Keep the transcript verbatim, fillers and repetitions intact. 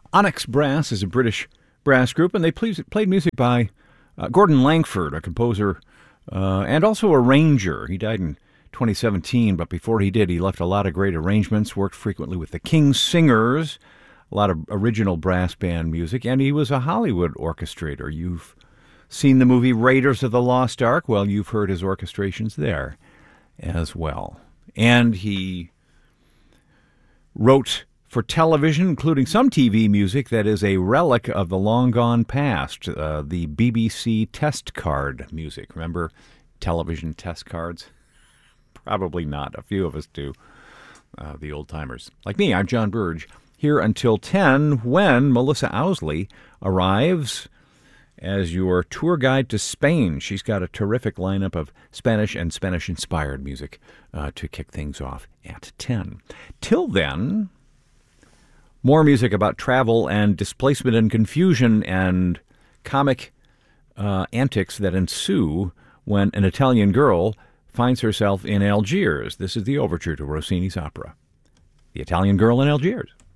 Onyx Brass is a British brass group, and they played, played music by uh, Gordon Langford, a composer uh, and also arranger. He died in twenty seventeen, but before he did, he left a lot of great arrangements, worked frequently with the King Singers, a lot of original brass band music, and he was a Hollywood orchestrator. You've seen the movie Raiders of the Lost Ark? Well, you've heard his orchestrations there as well. And he wrote for television, including some T V music that is a relic of the long gone past, uh, the B B C test card music. Remember television test cards? Probably not. A few of us do, uh, the old-timers. Like me, I'm John Burge, here until ten when Melissa Owsley arrives as your tour guide to Spain. She's got a terrific lineup of Spanish and Spanish-inspired music uh, to kick things off at ten. Till then, more music about travel and displacement and confusion and comic uh, antics that ensue when an Italian girl finds herself in Algiers. This is the overture to Rossini's opera, The Italian Girl in Algiers.